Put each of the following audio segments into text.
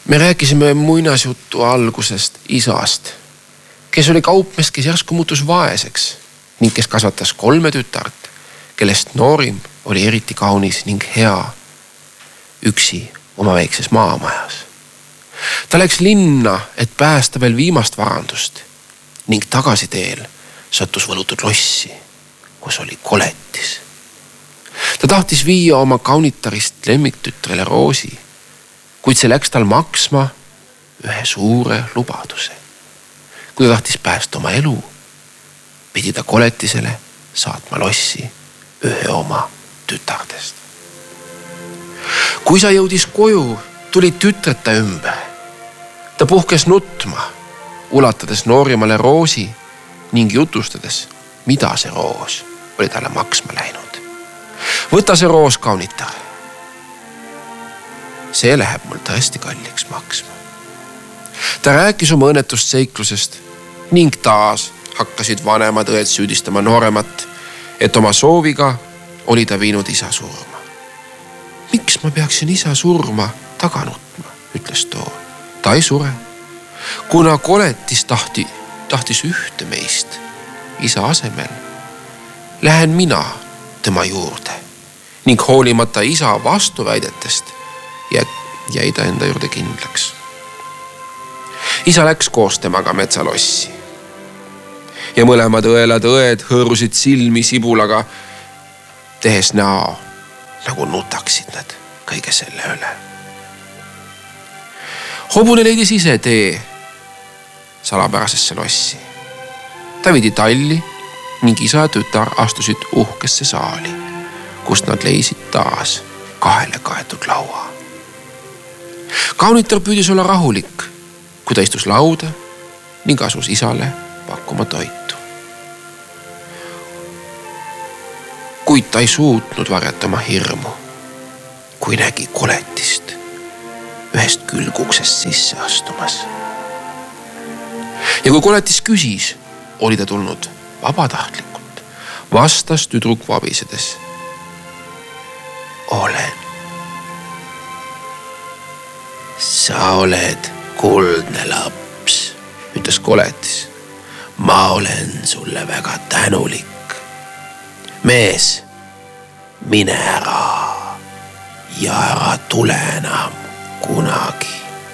Me rääkisime muinasjuttu algusest isast, kes oli kaupmees, kes järsku muutus vaeseks ning kes kasvatas 3 tütart, kellest noorim oli eriti kaunis ning hea üksi oma väikses maamajas. Ta läks linna, et päästa veel viimast varandust ning tagasiteel sattus võlutud lossi, kus oli koletis. Ta tahtis viia oma kaunitarist lemmiktütrele Roosi, kuid see läks tal maksma ühe suure lubaduse. Kui ta tahtis päästa oma elu, pidi ta koletisele saatma lossi ühe oma tütardest. Kui sa jõudis koju, tuli tütred ta ümber. Ta puhkes nutma, ulatades noorimale Roosi ning jutustades, mida see roos oli talle maksma läinud. Võta see roos, kaunitar. See läheb mul tõesti kalliks maksma. Ta rääkis oma õnnetust seiklusest ning taas hakkasid vanemad õed süüdistama nooremat, et oma sooviga oli ta viinud isa surma. Miks ma peaksin isa surma taga nutma, ütles too. Ta ei sure, kuna koletis tahtis ühte meist isa asemel. Lähen mina tema juurde ning hoolimata isa vastuväidetest jäi ta enda juurde kindlaks. Isa läks koos temaga metsalossi ja mõlemad õed hõõrusid silmi sibulaga, tehes näo, nagu nutaksid nad kõige selle üle. Hobune leidis ise tee salapärasesse lossi. Ta viidi talli ning isa ja tütar astusid uhkesse saali, kust nad leisid taas 2 kaetud laua. Kaunitar püüdis olla rahulik, kui ta istus lauda ning asus isale pakkuma toitu. Kuid ta ei suutnud varjata oma hirmu, kui nägi koletist ühest külguksest sisse astumas. Ja kui koletis küsis, oli ta tulnud vabatahtlikult, vastas tüdruk vabisedes. Olen. Sa oled kuldne laps, ütles koletis. Ma olen sulle väga tänulik. Mees, mine ära ja ära tule enam kunagi.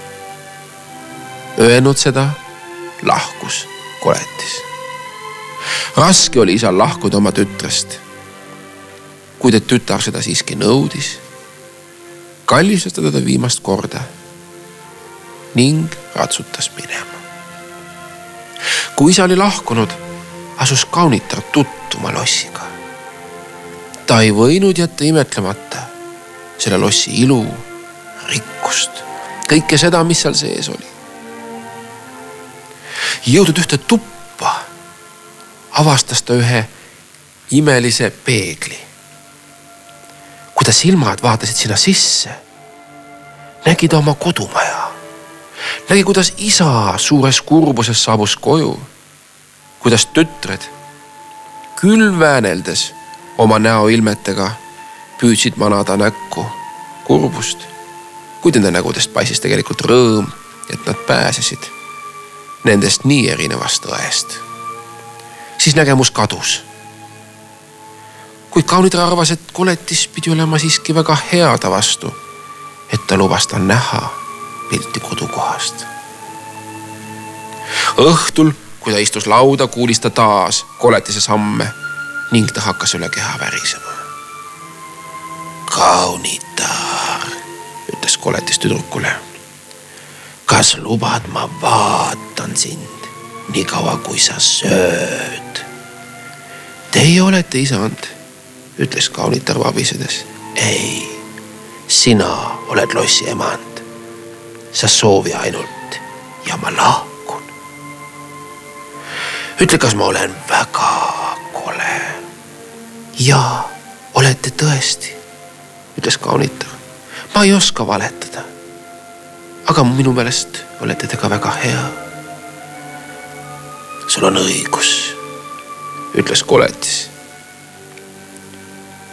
Öelnud seda, lahkus koletis. Raske oli isal lahkuda oma tütrest, kuid et tütar seda siiski nõudis, kallistas ta teda viimast korda ning ratsutas minema. Kui isa oli lahkunud, asus kaunitar tuttuma lossiga. Ta ei võinud jätta imetlemata selle lossi ilu, rikkust, kõike seda, mis seal sees oli. Jõudnud ühte tuppa, avastas ta ühe imelise peegli. Kui ta silmad vaatasid sinna sisse, nägi ta oma kodumaja. Nägi, kuidas isa suures kurbuses saabus koju, kuidas tütred külvääneldes oma näoilmetega püüdsid manada näkku kurbust, kuid nende nägudest paisis tegelikult rõõm, et nad pääsesid nendest nii erinevast õest. Siis nägemus kadus. Kuid kaunitar arvas, et koletis pidi olema siiski väga hea ta vastu, et ta lubas ta näha pilti kodukohast. Õhtul, kui ta istus lauda, kuulis ta taas koletise samme ning ta hakkas üle keha värisema. Kaunitar, ütles koletis tüdrukule. Kas lubad, ma vaatan sind nii kaua, kui sa sööd? Teie olete isand, ütles kaunitar vabisedes. Ei, sina oled lossi emand. Sa soovi ainult ja ma lahkun. Ütle, kas ma olen väga kole? Jaa, olete tõesti, ütles kaunitar. Ma ei oska valetada, aga minu meelest olete te ka väga hea. Sul on õigus, ütles koletis.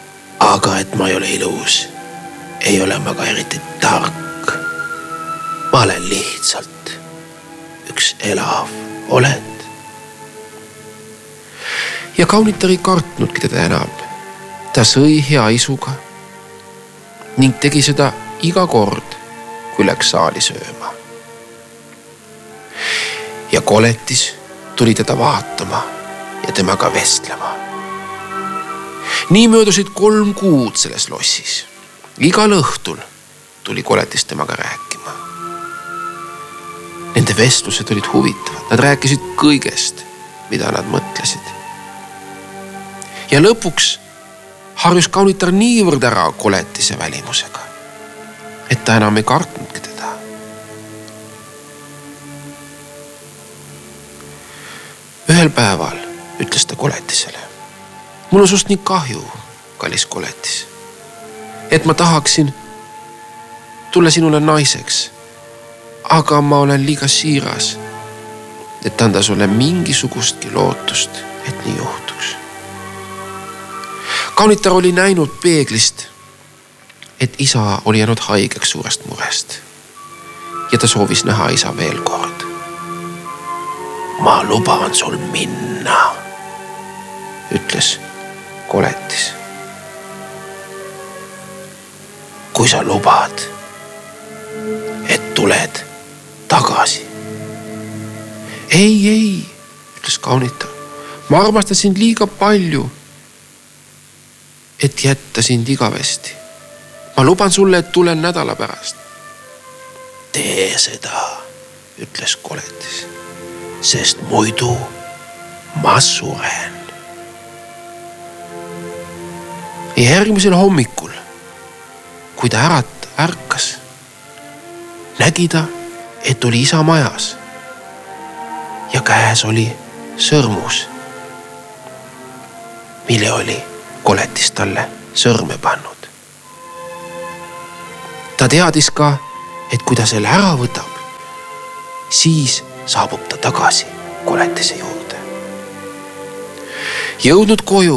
Aga et ma ei ole ilus, ei ole ma ka eriti tark. Ma olen lihtsalt üks elav olend. Ja kaunitar ei kartnudki teda enam. Ta sõi hea isuga ning tegi seda iga kord, kui läks saali sööma. Ja koletis tuli teda vaatama ja temaga vestlema. Nii möödusid 3 kuud selles lossis. Igal õhtul tuli koletis temaga rääkima. Nende vestlused olid huvitavad. Nad rääkisid kõigest, mida nad mõtlesid. Ja lõpuks harjus kaunitar niivõrd ära koletise välimusega, et ta enam ei kartnudki teda. Ühel päeval ütles ta koletisele: mul on sust nii kahju, kallis koletis, et ma tahaksin tulla sinule naiseks, aga ma olen liiga siiras, et anda sulle mingisugustki lootust, et nii juhtuks. Kaunitar oli näinud peeglist, et isa oli jäänud haigeks suurest murest ja ta soovis näha isa veel kord. Ma luban sul minna, ütles koletis. Kui sa lubad, et tuled tagasi. Ei, ütles kaunitar. Ma armastan sind liiga palju, et jätta sind igavesti. Ma luban sulle, et tulen nädala pärast. Tee seda, ütles koletis, sest muidu ma suren. Ja järgmisel hommikul, kui ta ärkas, nägi ta, et oli isa majas ja käes oli sõrmus, mille oli koletis talle sõrme pannud. Ta teadis ka, et kui ta selle ära võtab, siis saabub ta tagasi koletise juurde. Jõudnud koju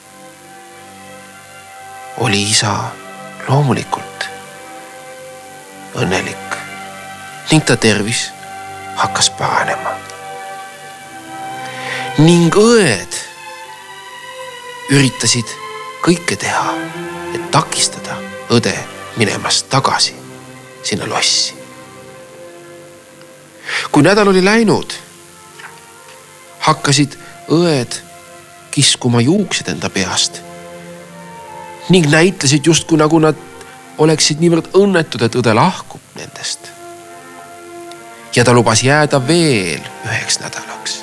oli isa loomulikult õnnelik ning ta tervis hakkas paranema. Ning õed üritasid kõike teha, et takistada õde minemast tagasi sinna lossi. Kui nädal oli läinud, hakkasid õed kiskuma juuksed enda peast ning näitlesid justkui nagu nad oleksid niivõrd õnnetud, et õde lahkub nendest. Ja ta lubas jääda veel 1 nädalaks.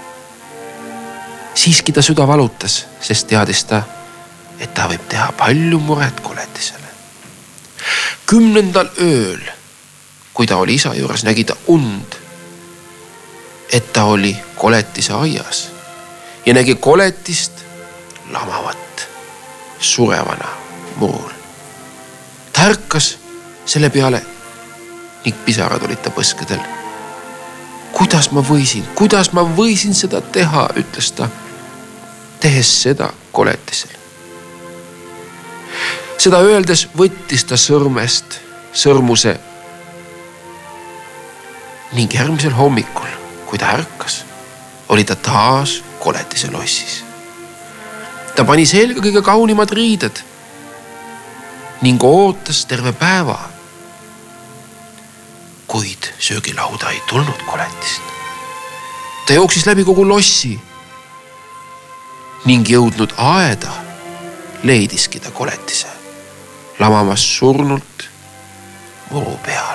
Siiski ta süda valutas, sest teadis ta, et ta võib teha palju muret koletisele. 10. ööl, kui ta oli isa juures, nägi ta und, et ta oli koletise aias ja nägi koletist lamavat surevana murul. Ta ärkas selle peale ning pisarad olid ta põskedel. Kuidas ma võisin seda teha, ütles ta, tehes seda koletisele. Seda öeldes võttis ta sõrmest sõrmuse ning järgmisel hommikul, kui ta ärkas, oli ta taas koletise lossis. Ta pani selga kõige kaunimad riided ning ootas terve päeva. Kuid söögilauda ei tulnud koletist. Ta jooksis läbi kogu lossi ning jõudnud aeda leidiski ta koletise lamamas surnult muru peal.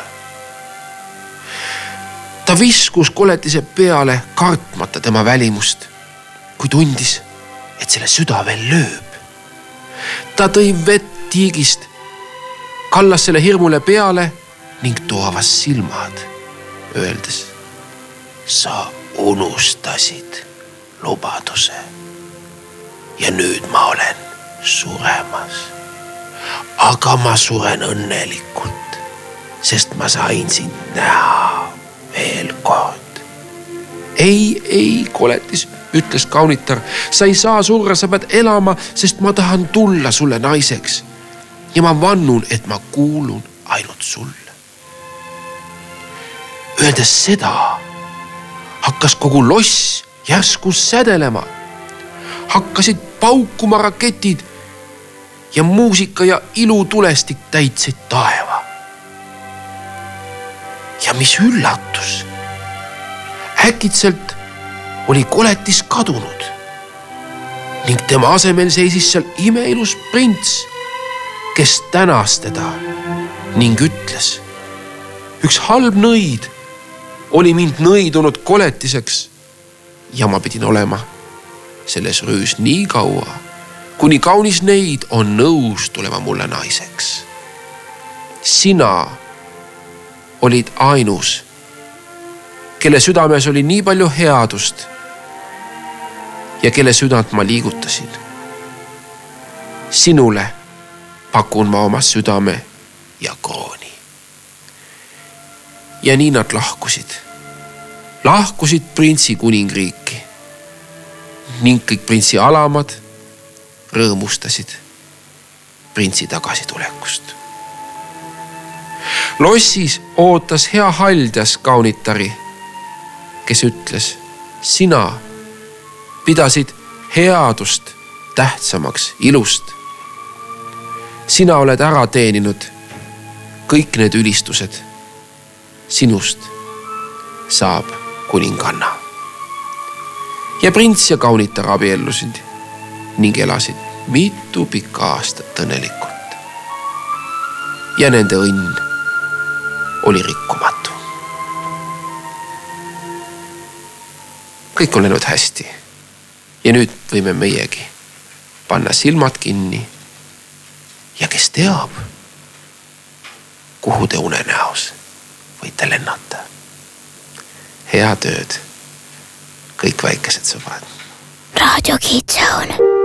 Ta viskus koletise peale kartmata tema välimust, kui tundis, et selle süda veel lööb. Ta tõi vett tiigist, kallas selle hirmule peale ning toovas silmad, öeldes: sa unustasid lubaduse ja nüüd ma olen suremas. Aga ma suren õnnelikult, sest ma sain sind näha veel kord. Ei, koletis, ütles kaunitar, sa ei saa surra, sa pead elama, sest ma tahan tulla sulle naiseks ja ma vannun, et ma kuulun ainult sulle. Öeldes seda hakkas kogu loss järsku sädelema. Hakkasid paukuma raketid ja muusika ja ilutulestik täitsid taeva. Ja mis üllatus! Äkitselt oli koletis kadunud ning tema asemel seisis seal imeilus prints, kes tänas teda ning ütles: üks halb nõid oli mind nõidunud koletiseks ja ma pidin olema selles rüüs nii kaua, kuni kaunis neid on nõus tulema mulle naiseks. Sina olid ainus, kelle südames oli nii palju headust ja kelle südant ma liigutasin. Sinule pakun ma oma südame ja krooni. Ja nii nad lahkusid printsi kuningriiki ning kõik printsi alamad rõõmustasid printsi tagasitulekust. Lossis ootas hea haljas kaunitari, kes ütles: sina pidasid headust tähtsamaks ilust. Sina oled ära teeninud kõik need ülistused. Sinust saab kuninganna. Ja prints ja kaunitar abiellusid ning elasid mitu pikka aastat õnnelikult. Ja nende õnn oli rikkumatu. Kõik on läinud hästi. Ja nüüd võime meiegi panna silmad kinni. Ja kes teab, kuhu te unenäos võite lennata. Head ööd, kõik väikesed sõbrad. Raadio Kids Zone.